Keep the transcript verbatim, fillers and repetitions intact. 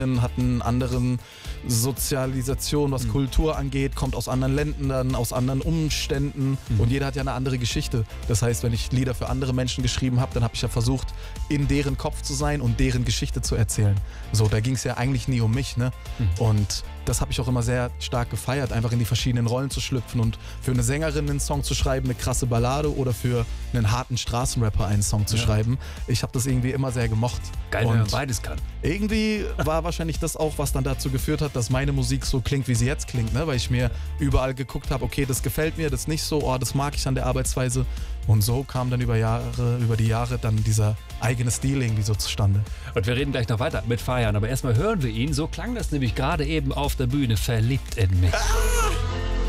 hat einen anderen Sozialisation, was mhm. Kultur angeht, kommt aus anderen Ländern, aus anderen Umständen mhm. und jeder hat ja eine andere Geschichte. Das heißt, wenn ich Lieder für andere Menschen geschrieben habe, dann habe ich ja versucht, in deren Kopf zu sein und deren Geschichte zu erzählen. So, da ging es ja eigentlich nie um mich, ne? Mhm. Und das habe ich auch immer sehr stark gefeiert, einfach in die verschiedenen Rollen zu schlüpfen und für eine Sängerin einen Song zu schreiben, eine krasse Ballade oder für einen harten Straßenrapper einen Song zu ja. schreiben. Ich habe das irgendwie immer sehr gemocht. Geil, wenn man beides kann. Irgendwie war wahrscheinlich das auch, was dann dazu geführt hat, dass meine Musik so klingt, wie sie jetzt klingt, ne? Weil ich mir überall geguckt habe, okay, das gefällt mir, das nicht so, oh, das mag ich an der Arbeitsweise. Und so kam dann über Jahre, über die Jahre dann dieser eigene Stil irgendwie so zustande. Und wir reden gleich noch weiter mit Fajan, aber erstmal hören wir ihn. So klang das nämlich gerade eben auf der Bühne, Verliebt in mich. Ah!